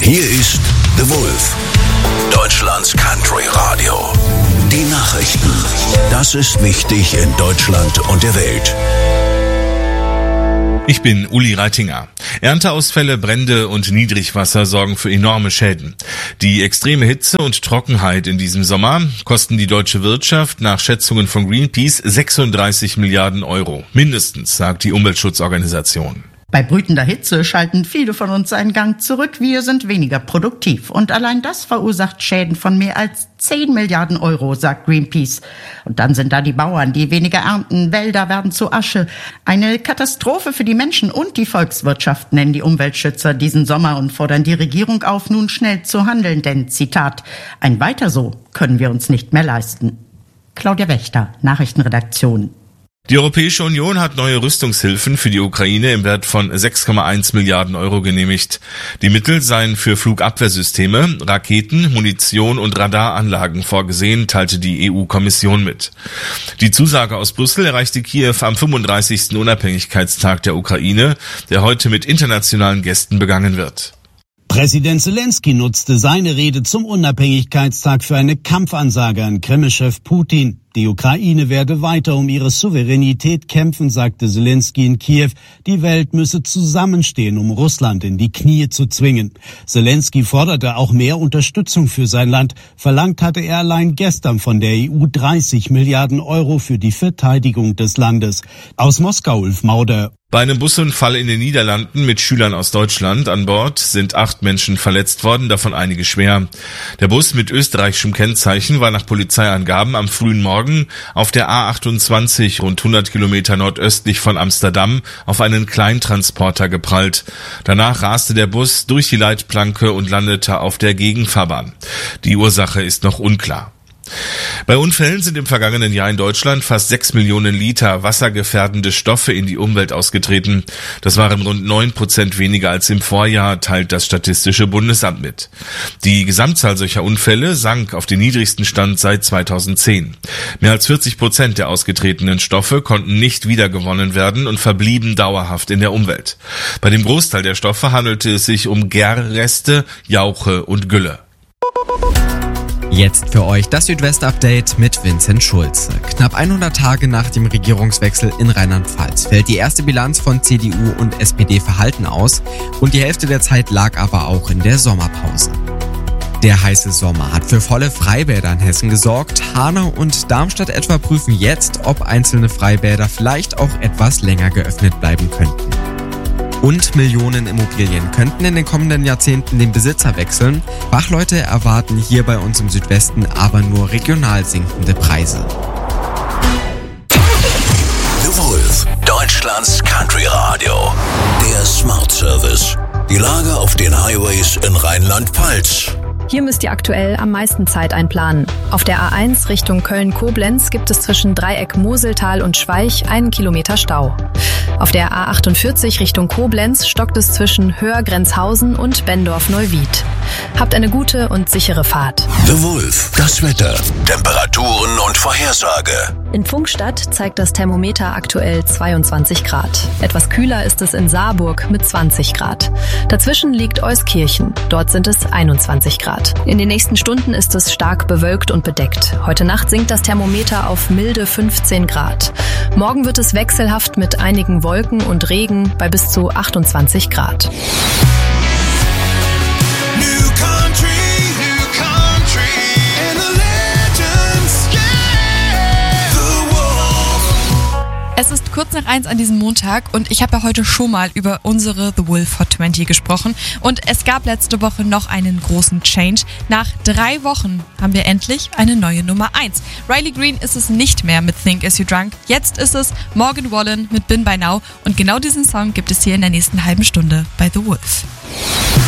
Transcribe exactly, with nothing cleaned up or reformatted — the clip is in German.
Hier ist The Wolf, Deutschlands Country Radio. Die Nachrichten. Das ist wichtig in Deutschland und der Welt. Ich bin Uli Reitinger. Ernteausfälle, Brände und Niedrigwasser sorgen für enorme Schäden. Die extreme Hitze und Trockenheit in diesem Sommer kosten die deutsche Wirtschaft nach Schätzungen von Greenpeace sechsunddreißig Milliarden Euro. Mindestens, sagt die Umweltschutzorganisation. Bei brütender Hitze schalten viele von uns einen Gang zurück. Wir sind weniger produktiv. Und allein das verursacht Schäden von mehr als zehn Milliarden Euro, sagt Greenpeace. Und dann sind da die Bauern, die weniger ernten. Wälder werden zu Asche. Eine Katastrophe für die Menschen und die Volkswirtschaft, nennen die Umweltschützer diesen Sommer und fordern die Regierung auf, nun schnell zu handeln. Denn, Zitat, ein Weiter so können wir uns nicht mehr leisten. Claudia Wächter, Nachrichtenredaktion. Die Europäische Union hat neue Rüstungshilfen für die Ukraine im Wert von sechs Komma eins Milliarden Euro genehmigt. Die Mittel seien für Flugabwehrsysteme, Raketen, Munition und Radaranlagen vorgesehen, teilte die E U-Kommission mit. Die Zusage aus Brüssel erreichte Kiew am fünfunddreißigsten Unabhängigkeitstag der Ukraine, der heute mit internationalen Gästen begangen wird. Präsident Zelensky nutzte seine Rede zum Unabhängigkeitstag für eine Kampfansage an Kreml-Chef Putin. Die Ukraine werde weiter um ihre Souveränität kämpfen, sagte Zelensky in Kiew. Die Welt müsse zusammenstehen, um Russland in die Knie zu zwingen. Zelensky forderte auch mehr Unterstützung für sein Land. Verlangt hatte er allein gestern von der E U dreißig Milliarden Euro für die Verteidigung des Landes. Aus Moskau, Ulf Mauder. Bei einem Busunfall in den Niederlanden mit Schülern aus Deutschland an Bord sind acht Menschen verletzt worden, davon einige schwer. Der Bus mit österreichischem Kennzeichen war nach Polizeiangaben am frühen Morgen auf der A achtundzwanzig, rund hundert Kilometer nordöstlich von Amsterdam, auf einen Kleintransporter geprallt. Danach raste der Bus durch die Leitplanke und landete auf der Gegenfahrbahn. Die Ursache ist noch unklar. Bei Unfällen sind im vergangenen Jahr in Deutschland fast sechs Millionen Liter wassergefährdende Stoffe in die Umwelt ausgetreten. Das waren rund neun Prozent weniger als im Vorjahr, teilt das Statistische Bundesamt mit. Die Gesamtzahl solcher Unfälle sank auf den niedrigsten Stand seit zweitausendzehn. Mehr als vierzig Prozent der ausgetretenen Stoffe konnten nicht wiedergewonnen werden und verblieben dauerhaft in der Umwelt. Bei dem Großteil der Stoffe handelte es sich um Gärreste, Jauche und Gülle. Jetzt für euch das Südwest-Update mit Vincent Schulze. Knapp hundert Tage nach dem Regierungswechsel in Rheinland-Pfalz fällt die erste Bilanz von C D U und S P D-Verhalten aus und die Hälfte der Zeit lag aber auch in der Sommerpause. Der heiße Sommer hat für volle Freibäder in Hessen gesorgt. Hanau und Darmstadt etwa prüfen jetzt, ob einzelne Freibäder vielleicht auch etwas länger geöffnet bleiben könnten. Und Millionen Immobilien könnten in den kommenden Jahrzehnten den Besitzer wechseln. Fachleute erwarten hier bei uns im Südwesten aber nur regional sinkende Preise. The Wolf, Deutschlands Country Radio. Der Smart Service. Die Lage auf den Highways in Rheinland-Pfalz. Hier müsst ihr aktuell am meisten Zeit einplanen. Auf der A eins Richtung Köln-Koblenz gibt es zwischen Dreieck Moseltal und Schweich einen Kilometer Stau. Auf der A achtundvierzig Richtung Koblenz stockt es zwischen Höhr-Grenzhausen und Bendorf-Neuwied. Habt eine gute und sichere Fahrt. The Wolf, das Wetter, Temperaturen und Vorhersage. In Pfungstadt zeigt das Thermometer aktuell zweiundzwanzig Grad. Etwas kühler ist es in Saarburg mit zwanzig Grad. Dazwischen liegt Euskirchen. Dort sind es einundzwanzig Grad. In den nächsten Stunden ist es stark bewölkt und bedeckt. Heute Nacht sinkt das Thermometer auf milde fünfzehn Grad. Morgen wird es wechselhaft mit einigen Wolken und Regen bei bis zu achtundzwanzig Grad. Es ist kurz nach eins an diesem Montag und ich habe ja heute schon mal über unsere The Wolf Hot zwanzig gesprochen und es gab letzte Woche noch einen großen Change. Nach drei Wochen haben wir endlich eine neue Nummer eins. Riley Green ist es nicht mehr mit Think As You Drunk, jetzt ist es Morgan Wallen mit Been By Now und genau diesen Song gibt es hier in der nächsten halben Stunde bei The Wolf.